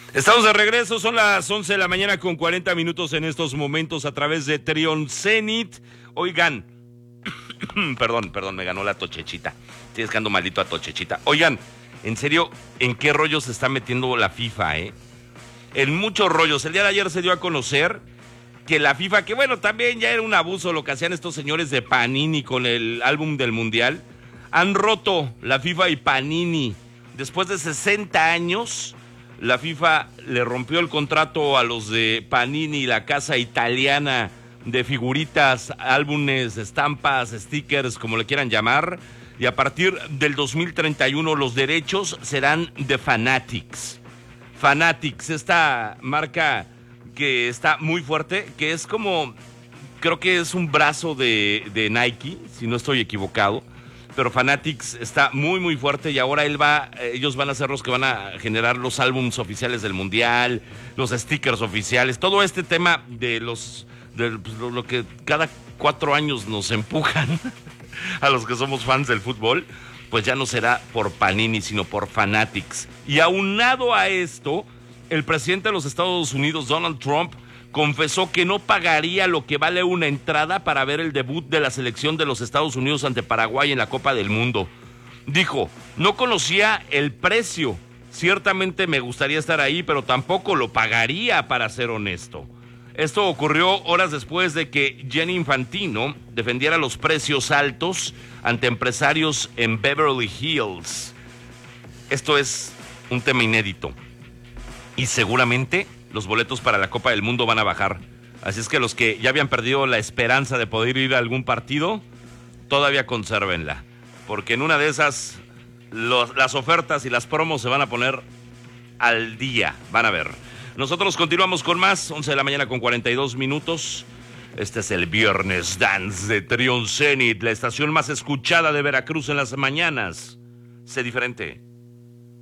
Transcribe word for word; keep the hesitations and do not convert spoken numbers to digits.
Estamos de regreso, son las once de la mañana con cuarenta minutos en estos momentos a través de Trion Zenit. Oigan, perdón, perdón, me ganó la tochechita. Estoy dejando maldito a tochechita. Oigan, en serio, ¿en qué rollos se está metiendo la FIFA, eh? En muchos rollos. El día de ayer se dio a conocer que la FIFA, que bueno, también ya era un abuso lo que hacían estos señores de Panini con el álbum del Mundial, han roto la FIFA y Panini. Después de sesenta años, la FIFA le rompió el contrato a los de Panini, la casa italiana de figuritas, álbumes, estampas, stickers, como le quieran llamar. Y a partir del dos mil treinta y uno los derechos serán de Fanatics. Fanatics, esta marca que está muy fuerte, que es como, creo que es un brazo de, de Nike, si no estoy equivocado. Pero Fanatics está muy muy fuerte y ahora él va, ellos van a ser los que van a generar los álbums oficiales del Mundial, los stickers oficiales, todo este tema de los de lo, lo que cada cuatro años nos empujan a los que somos fans del fútbol, pues ya no será por Panini, sino por Fanatics. Y aunado a esto, el presidente de los Estados Unidos, Donald Trump, confesó que no pagaría lo que vale una entrada para ver el debut de la selección de los Estados Unidos ante Paraguay en la Copa del Mundo. Dijo, no conocía el precio, ciertamente me gustaría estar ahí, pero tampoco lo pagaría, para ser honesto. Esto ocurrió horas después de que Gianni Infantino defendiera los precios altos ante empresarios en Beverly Hills. Esto es un tema inédito y seguramente los boletos para la Copa del Mundo van a bajar. Así es que los que ya habían perdido la esperanza de poder ir a algún partido, todavía consérvenla. Porque en una de esas, los, las ofertas y las promos se van a poner al día. Van a ver. Nosotros continuamos con más, once de la mañana con cuarenta y dos minutos. Este es el Viernes Dance de Trion Zenit, la estación más escuchada de Veracruz en las mañanas. Sé diferente.